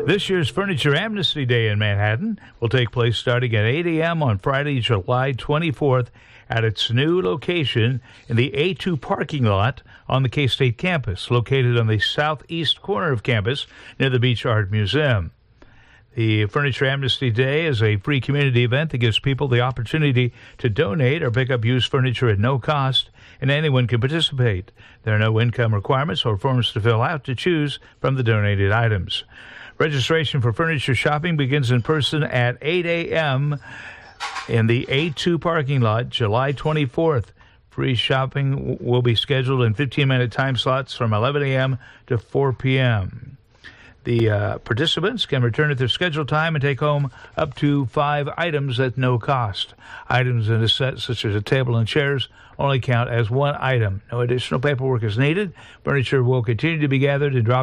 This year's Furniture Amnesty Day in Manhattan will take place starting at 8 a.m. on Friday, July 24th at its new location in the A2 parking lot on the K-State campus, located on the southeast corner of campus near the Beach Art Museum. The Furniture Amnesty Day is a free community event that gives people the opportunity to donate or pick up used furniture at no cost, and anyone can participate. There are no income requirements or forms to fill out to choose from the donated items. Registration for furniture shopping begins in person at 8 a.m. in the A2 parking lot, July 24th. Free shopping will be scheduled in 15-minute time slots from 11 a.m. to 4 p.m. The participants can return at their scheduled time and take home up to 5 items at no cost. Items in a set, such as a table and chairs, only count as one item. No additional paperwork is needed. Furniture will continue to be gathered and dropped